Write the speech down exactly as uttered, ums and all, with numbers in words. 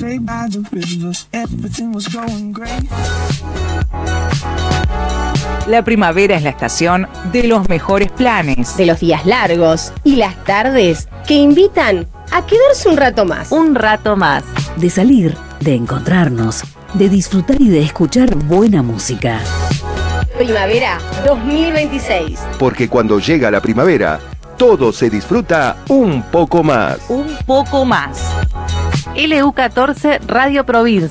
La primavera es la estación de los mejores planes, de los días largos y las tardes que invitan a quedarse un rato más. Un rato más. De salir, de encontrarnos, de disfrutar y de escuchar buena música. Primavera dos mil veintiséis. Porque cuando llega la primavera, todo se disfruta un poco más. Un poco más. L U catorce Radio Provincia.